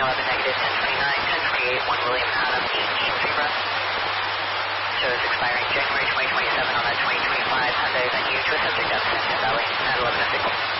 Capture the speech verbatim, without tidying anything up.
eleven negative, ten twenty-nine, ten twenty-eight, one William Adam, eighteen Zebra. Shows expiring January twenty twenty-seven on that twenty twenty-five Hyundai Venue to a subject at San Valley at eleven at signal.